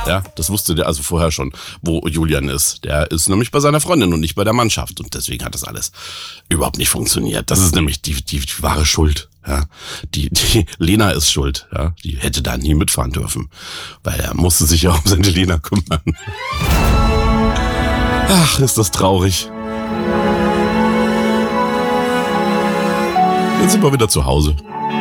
Ja, das wusste der also vorher schon, wo Julian ist. Der ist nämlich bei seiner Freundin und nicht bei der Mannschaft. Und deswegen hat das alles überhaupt nicht funktioniert. Das ist nämlich die wahre Schuld. Ja, die Lena ist schuld. Ja, die hätte da nie mitfahren dürfen, weil er musste sich ja um seine Lena kümmern. Ach, ist das traurig. Jetzt sind wir wieder zu Hause.